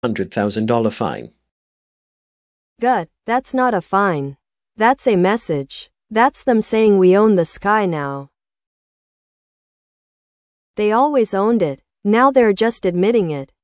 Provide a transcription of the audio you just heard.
$100,000 fine. Gut, that's not a fine. That's a message. That's them saying we own the sky now. They always owned it. Now they're just admitting it.